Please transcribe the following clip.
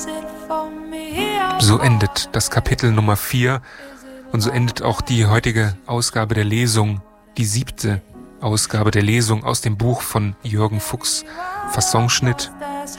So endet das Kapitel Nummer 4 und so endet auch die heutige Ausgabe der Lesung, die 7. Ausgabe der Lesung aus dem Buch von Jürgen Fuchs, Fassonschnitt